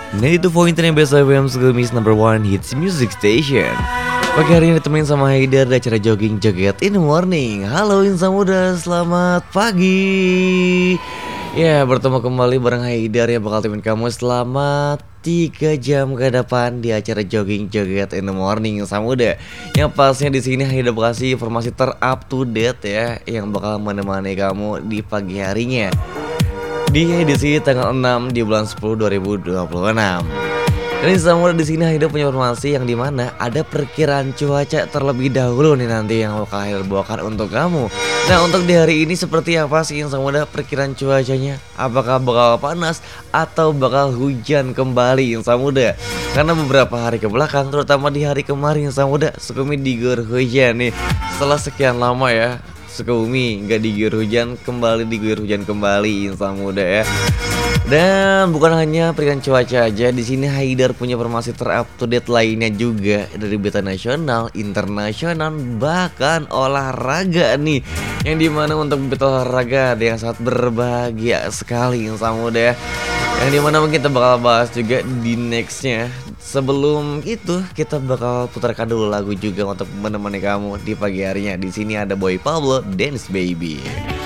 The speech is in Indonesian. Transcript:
92.3 Best FM Sukumis number one hits music station. Pagi hari ini ditemenin sama Haidar di acara jogging joget in the morning. Halo insan muda, selamat pagi. Ya, bertemu kembali bareng Haidar yang bakal temenin kamu selama 3 jam ke depan di acara jogging joget in the morning insan muda. Yang pastinya di sini Haidar bakal kasih informasi ter-up to date ya, yang bakal menemani kamu di pagi harinya di edisi tanggal 6 di bulan 10 2026. Dan semua di sini Haidar punya informasi yang dimana ada perkiraan cuaca terlebih dahulu nih nanti yang bakal Haidar bawakan untuk kamu. Nah, untuk di hari ini seperti apa sih yang sama perkiraan cuacanya? Apakah bakal panas atau bakal hujan kembali yang muda? Karena beberapa hari ke belakang, terutama di hari kemarin yang muda, Sukumi diguyur hujan nih. Setelah sekian lama ya, Sukabumi nggak diguyur hujan, kembali diguyur hujan kembali insan muda ya. Dan bukan hanya perkiraan cuaca aja, di sini Haidar punya informasi ter-up to date lainnya juga dari berita nasional, internasional, bahkan olahraga nih. Yang dimana untuk berita olahraga ada yang sangat berbahagia sekali insan muda ya. Yang dimana mungkin kita bakal bahas juga di nextnya. Sebelum itu kita bakal putarkan dulu lagu juga untuk menemani kamu di pagi harinya. Di sini ada Boy Pablo, Dance Baby.